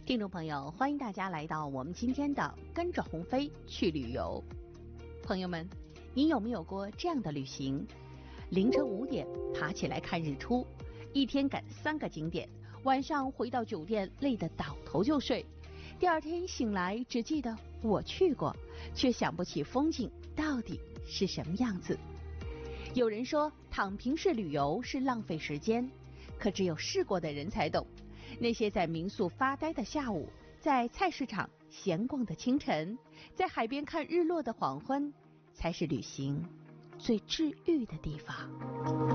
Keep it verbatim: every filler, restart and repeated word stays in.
听众朋友，欢迎大家来到我们今天的跟着鸿飞去旅游。朋友们，您有没有过这样的旅行？凌晨五点爬起来看日出，一天赶三个景点，晚上回到酒店累得倒头就睡，第二天醒来只记得我去过，却想不起风景到底是什么样子。有人说躺平式旅游是浪费时间，可只有试过的人才懂。那些在民宿发呆的下午，在菜市场闲逛的清晨，在海边看日落的黄昏，才是旅行最治愈的地方。